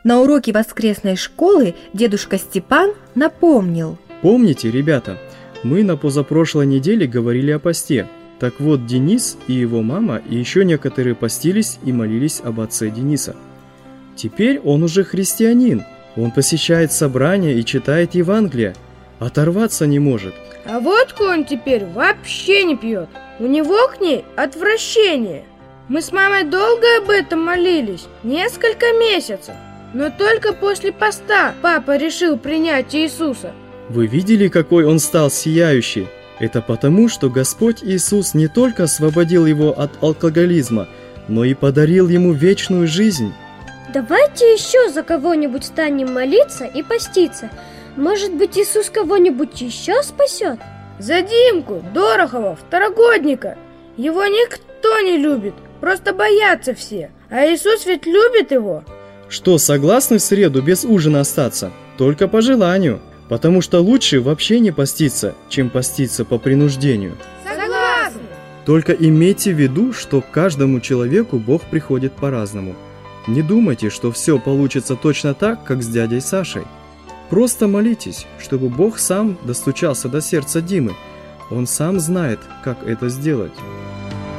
На уроке воскресной школы дедушка Степан напомнил. Помните, ребята, мы на позапрошлой неделе говорили о посте. Так вот, Денис и его мама и еще некоторые постились и молились об отце Дениса. Теперь он уже христианин. Он посещает собрания и читает Евангелие. Оторваться не может. А водку он теперь вообще не пьет. У него к ней отвращение. Мы с мамой долго об этом молились, несколько месяцев. Но только после поста папа решил принять Иисуса. Вы видели, какой он стал сияющий? Это потому, что Господь Иисус не только освободил его от алкоголизма, но и подарил ему вечную жизнь. Давайте еще за кого-нибудь станем молиться и поститься. Может быть, Иисус кого-нибудь еще спасет? За Димку Дорохова, второгодника. Его никто не любит, просто боятся все. А Иисус ведь любит его. Что, согласны в среду без ужина остаться? Только по желанию. Потому что лучше вообще не поститься, чем поститься по принуждению. Согласны. Только имейте в виду, что к каждому человеку Бог приходит по-разному. Не думайте, что все получится точно так, как с дядей Сашей. Просто молитесь, чтобы Бог сам достучался до сердца Димы. Он сам знает, как это сделать.